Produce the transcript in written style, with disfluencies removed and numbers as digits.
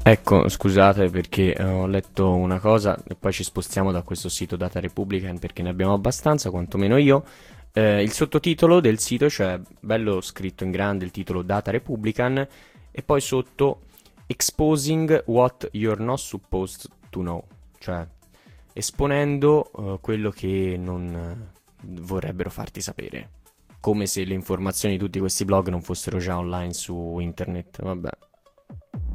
Ecco, scusate perché ho letto una cosa e poi ci spostiamo da questo sito Data Republican perché ne abbiamo abbastanza, quantomeno io. Il sottotitolo del sito, cioè bello scritto in grande il titolo Data Republican e poi sotto Exposing what you're not supposed to know, cioè esponendo quello che non vorrebbero farti sapere, come se le informazioni di tutti questi blog non fossero già online su internet, vabbè.